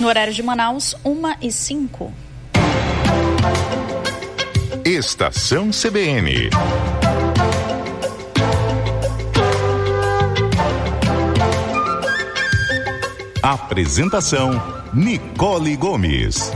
No horário de Manaus, 1h05. Estação CBN. Apresentação: Nicole Gomes.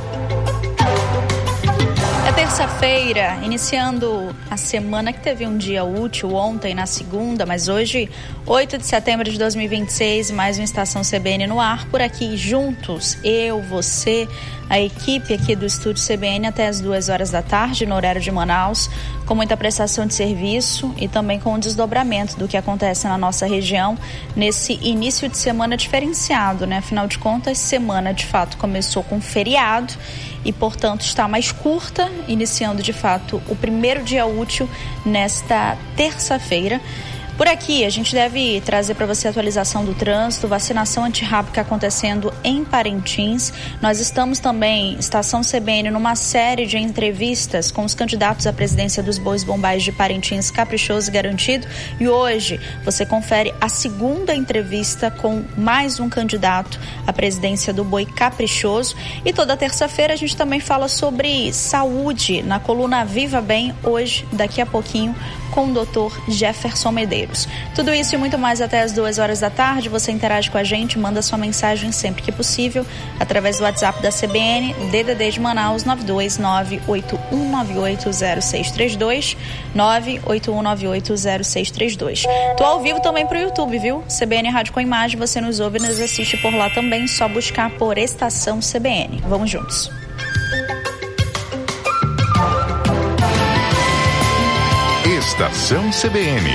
É terça-feira, iniciando a semana que teve um dia útil ontem, na segunda, mas hoje, 8 de setembro de 2026, mais uma Estação CBN no ar. Por aqui, juntos, eu, você, a equipe aqui do Estúdio CBN até as 2 horas da tarde, no horário de Manaus, com muita prestação de serviço e também com o desdobramento do que acontece na nossa região nesse início de semana diferenciado, né? Afinal de contas, semana de fato começou com feriado e, portanto, está mais curta, iniciando de fato o primeiro dia útil nesta terça-feira. Por aqui, a gente deve trazer para você a atualização do trânsito, vacinação antirrábica acontecendo em Parintins. Nós estamos também, Estação CBN, numa série de entrevistas com os candidatos à presidência dos Bois Bombais de Parintins, Caprichoso e Garantido. E hoje você confere a segunda entrevista com mais um candidato à presidência do Boi Caprichoso. E toda terça-feira a gente também fala sobre saúde na coluna Viva Bem, hoje, daqui a pouquinho, com o Dr. Jefferson Medeiros. Tudo isso e muito mais até as 2 horas da tarde. Você interage com a gente, manda sua mensagem sempre que possível através do WhatsApp da CBN, DDD de Manaus, 92981980632, 981980632. Tô ao vivo também pro YouTube, viu? CBN Rádio com Imagem, você nos ouve e nos assiste por lá também, só buscar por Estação CBN. Vamos juntos. Estação CBN.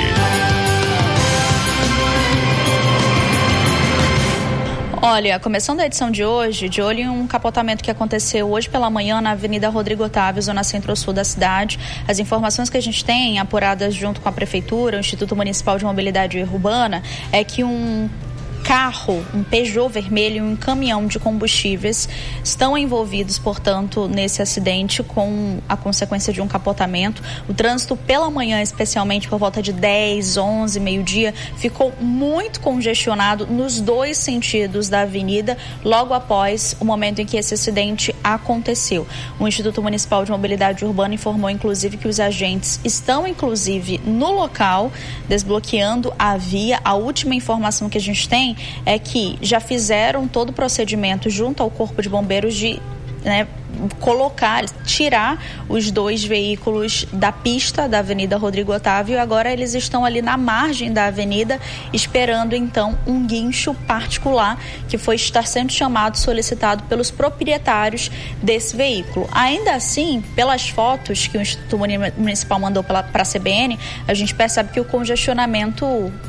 Olha, começando a edição de hoje, de olho em um capotamento que aconteceu hoje pela manhã na Avenida Rodrigo Otávio, zona centro-sul da cidade. As informações que a gente tem, apuradas junto com a Prefeitura, o Instituto Municipal de Mobilidade Urbana, é que um carro, um Peugeot vermelho e um caminhão de combustíveis estão envolvidos, portanto, nesse acidente com a consequência de um capotamento. O trânsito pela manhã, especialmente por volta de 10, 11, meio-dia, ficou muito congestionado nos dois sentidos da avenida, logo após o momento em que esse acidente aconteceu. O Instituto Municipal de Mobilidade Urbana informou, inclusive, que os agentes estão, inclusive, no local, desbloqueando a via. A última informação que a gente tem é que já fizeram todo o procedimento junto ao Corpo de Bombeiros de tirar os dois veículos da pista da Avenida Rodrigo Otávio, e agora eles estão ali na margem da avenida esperando então um guincho particular que está sendo solicitado pelos proprietários desse veículo. Ainda assim, pelas fotos que o Instituto Municipal mandou para a CBN, a gente percebe que o congestionamento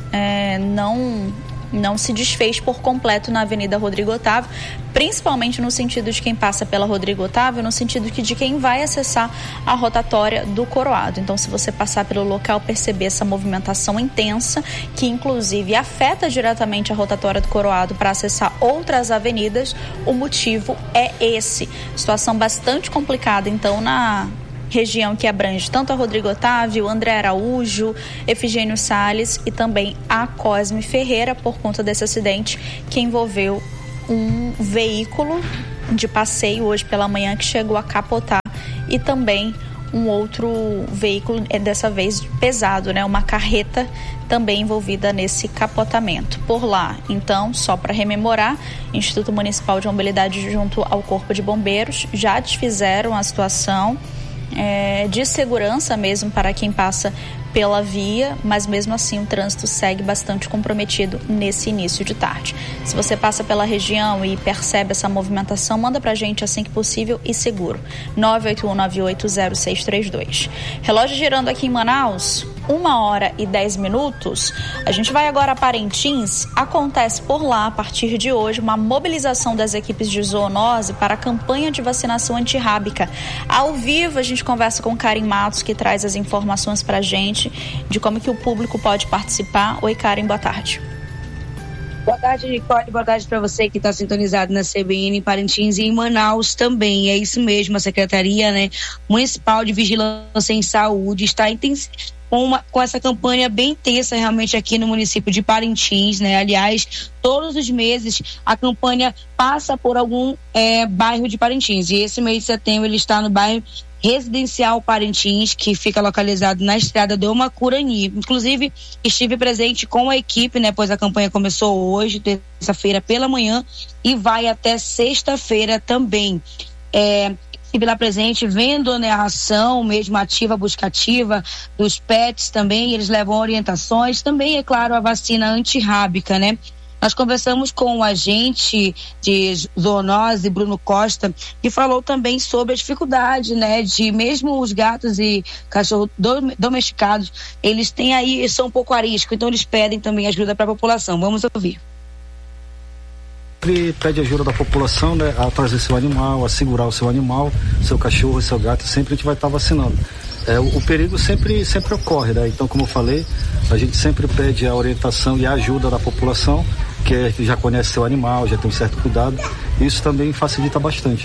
não se desfez por completo na Avenida Rodrigo Otávio, principalmente no sentido de quem passa pela Rodrigo Otávio, no sentido de quem vai acessar a rotatória do Coroado. Então, se você passar pelo local, perceber essa movimentação intensa, que inclusive afeta diretamente a rotatória do Coroado para acessar outras avenidas, o motivo é esse. Situação bastante complicada, então, na região que abrange tanto a Rodrigo Otávio, André Araújo, Efigênio Salles e também a Cosme Ferreira, por conta desse acidente que envolveu um veículo de passeio hoje pela manhã que chegou a capotar, e também um outro veículo, dessa vez pesado, uma carreta também envolvida nesse capotamento. Por lá, então, só para rememorar, Instituto Municipal de Mobilidade junto ao Corpo de Bombeiros já desfizeram a situação de segurança mesmo para quem passa pela via, mas mesmo assim o trânsito segue bastante comprometido nesse início de tarde. Se você passa pela região e percebe essa movimentação, manda pra gente assim que possível e seguro. 981980632. Relógio girando aqui em Manaus, 1h10. A gente vai agora a Parintins. Acontece por lá, a partir de hoje, uma mobilização das equipes de zoonose para a campanha de vacinação antirrábica. Ao vivo, a gente conversa com Karen Matos, que traz as informações pra gente de como que o público pode participar. Oi, Karen, boa tarde. Boa tarde, Nicole. Boa tarde para você que está sintonizado na CBN em Parintins e em Manaus também. É isso mesmo, a Secretaria Municipal de Vigilância em Saúde está com essa campanha bem intensa realmente aqui no município de Parintins, né? Aliás, todos os meses a campanha passa por algum bairro de Parintins, e esse mês de setembro ele está no bairro Residencial Parintins, que fica localizado na estrada do Macurani. Inclusive, estive presente com a equipe, né? Pois a campanha começou hoje, terça-feira pela manhã, e vai até sexta-feira também. Estive lá presente, vendo, né, a ação mesmo ativa, buscativa dos pets também. Eles levam orientações, também, é claro, a vacina antirrábica, né? Nós conversamos com o agente de zoonose, Bruno Costa, que falou também sobre a dificuldade, né, de mesmo os gatos e cachorros domesticados, eles têm aí, são um pouco arisco, então eles pedem também ajuda para a população. Vamos ouvir. Sempre pede ajuda da população, né, a trazer seu animal, a segurar o seu animal, seu cachorro, seu gato, sempre a gente vai estar vacinando. O perigo sempre ocorre, né? Então, como eu falei, a gente sempre pede a orientação e a ajuda da população, que já conhece seu animal, já tem um certo cuidado. Isso também facilita bastante.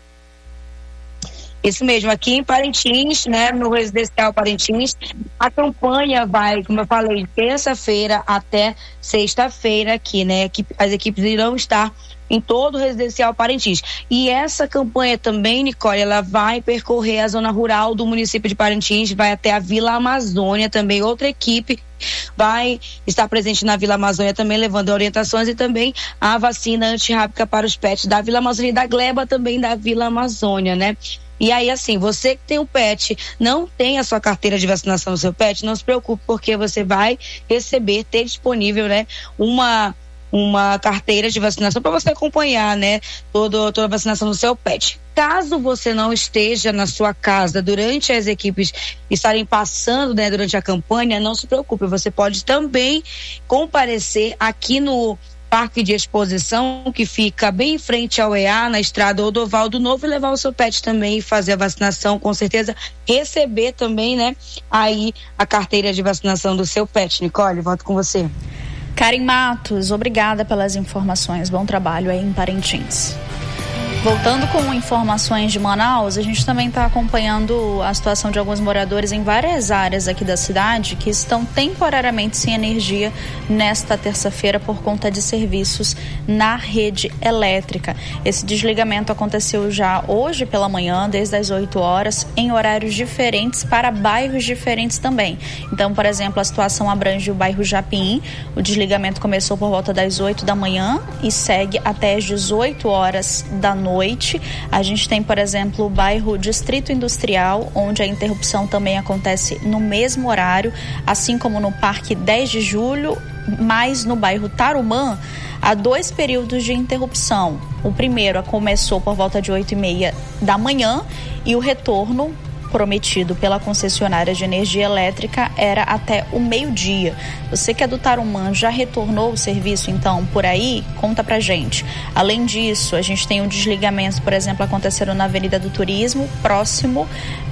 Isso mesmo, aqui em Parintins, né, no Residencial Parintins, a campanha vai, como eu falei, terça-feira até sexta-feira aqui, né? As equipes irão estar em todo o Residencial Parintins. E essa campanha também, Nicole, ela vai percorrer a zona rural do município de Parintins, vai até a Vila Amazônia também. Outra equipe vai estar presente na Vila Amazônia também, levando orientações e também a vacina antirrábica para os pets da Vila Amazônia e da gleba também da Vila Amazônia, né? E aí, assim, você que tem um pet, não tem a sua carteira de vacinação do seu pet, não se preocupe, porque você vai ter disponível, né, uma carteira de vacinação para você acompanhar, né, toda a vacinação do seu pet. Caso você não esteja na sua casa durante as equipes estarem passando, né, durante a campanha, não se preocupe, você pode também comparecer aqui no Parque de Exposição, que fica bem em frente ao EA, na estrada Odovaldo Novo, e levar o seu pet também e fazer a vacinação, com certeza, receber também, né, aí a carteira de vacinação do seu pet. Nicole, volto com você. Karen Matos, obrigada pelas informações, bom trabalho aí em Parintins. Voltando com informações de Manaus, a gente também está acompanhando a situação de alguns moradores em várias áreas aqui da cidade que estão temporariamente sem energia nesta terça-feira por conta de serviços na rede elétrica. Esse desligamento aconteceu já hoje pela manhã, desde as 8 horas, em horários diferentes para bairros diferentes também. Então, por exemplo, a situação abrange o bairro Japim. O desligamento começou por volta das 8 da manhã e segue até as 18 horas da noite. A gente tem, por exemplo, o bairro Distrito Industrial, onde a interrupção também acontece no mesmo horário, assim como no Parque 10 de Julho, mas no bairro Tarumã, há 2 períodos de interrupção. O primeiro começou por volta de 8h30 da manhã e o retorno prometido pela concessionária de energia elétrica era até o meio-dia. Você que é do Tarumã já retornou o serviço, então, por aí? Conta pra gente. Além disso, a gente tem um desligamento, por exemplo, acontecendo na Avenida do Turismo, próximo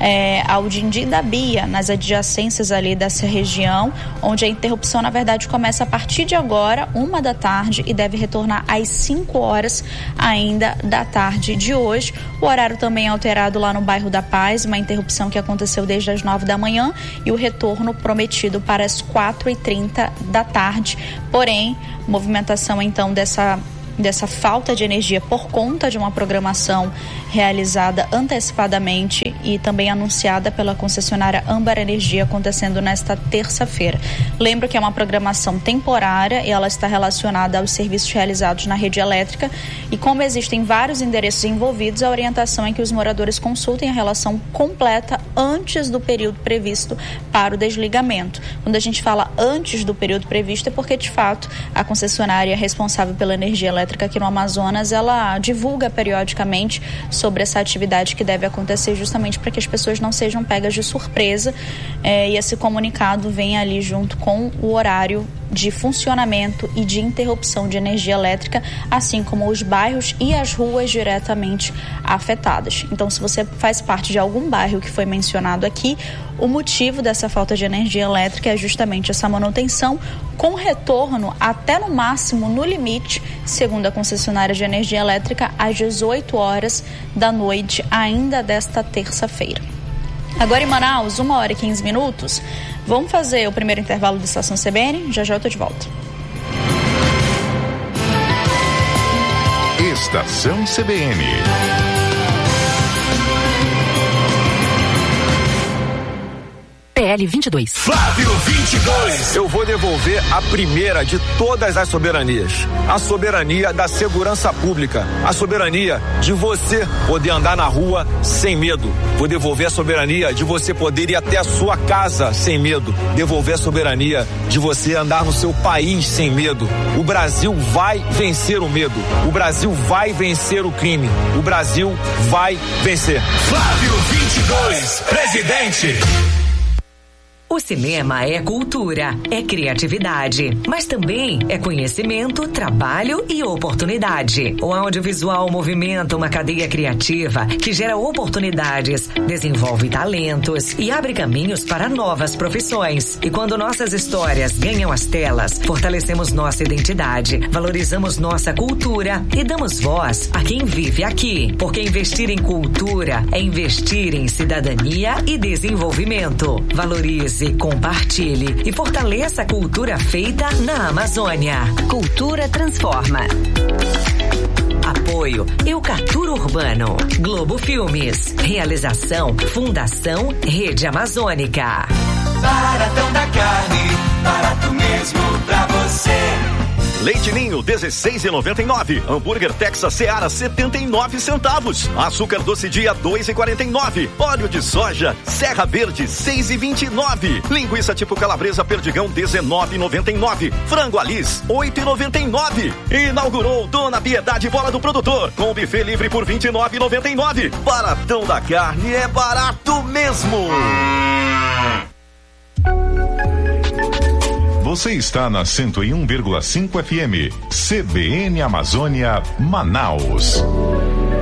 ao Dindi da Bia, nas adjacências ali dessa região, onde a interrupção, na verdade, começa a partir de agora, 1 da tarde, e deve retornar às 5 horas ainda da tarde de hoje. O horário também é alterado lá no bairro da Paz, uma interrupção que aconteceu desde as 9 da manhã e o retorno prometido para as 4h30 da tarde. Porém, movimentação então dessa falta de energia por conta de uma programação realizada antecipadamente e também anunciada pela concessionária Âmbar Energia, acontecendo nesta terça-feira. Lembro que é uma programação temporária e ela está relacionada aos serviços realizados na rede elétrica, e como existem vários endereços envolvidos, a orientação é que os moradores consultem a relação completa antes do período previsto para o desligamento. Quando a gente fala antes do período previsto, é porque, de fato, a concessionária responsável pela energia elétrica aqui no Amazonas, ela divulga periodicamente sobre essa atividade que deve acontecer, justamente para que as pessoas não sejam pegas de surpresa, e esse comunicado vem ali junto com o horário de funcionamento e de interrupção de energia elétrica, assim como os bairros e as ruas diretamente afetadas. Então, se você faz parte de algum bairro que foi mencionado aqui, o motivo dessa falta de energia elétrica é justamente essa manutenção, com retorno até no máximo, no limite, segundo a concessionária de energia elétrica, às 18 horas da noite, ainda desta terça-feira. Agora em Manaus, 1h15. Vamos fazer o primeiro intervalo da Estação CBN? Já eu tô de volta. Estação CBN. PL 22. Flávio 22. Eu vou devolver a primeira de todas as soberanias. A soberania da segurança pública. A soberania de você poder andar na rua sem medo. Vou devolver a soberania de você poder ir até a sua casa sem medo. Devolver a soberania de você andar no seu país sem medo. O Brasil vai vencer o medo. O Brasil vai vencer o crime. O Brasil vai vencer. Flávio 22, presidente. O cinema é cultura, é criatividade, mas também é conhecimento, trabalho e oportunidade. O audiovisual movimenta uma cadeia criativa que gera oportunidades, desenvolve talentos e abre caminhos para novas profissões. E quando nossas histórias ganham as telas, fortalecemos nossa identidade, valorizamos nossa cultura e damos voz a quem vive aqui. Porque investir em cultura é investir em cidadania e desenvolvimento. Valorize, compartilhe e fortaleça a cultura feita na Amazônia. Cultura transforma. Apoio Eucatur Urbano. Globo Filmes. Realização Fundação Rede Amazônica. Baratão da carne, barato mesmo pra você. Leite Ninho, R$16,99. Hambúrguer Texas Seara, 79 centavos. Açúcar doce dia, 2,49. Óleo de soja Serra Verde, 6,29. Linguiça tipo calabresa Perdigão, 19,99. Frango Alice, 8,99. Inaugurou Dona Piedade Bola do Produtor, com buffet livre por 29,99. Baratão da carne é barato mesmo. Você está na 101,5 FM, CBN Amazônia, Manaus.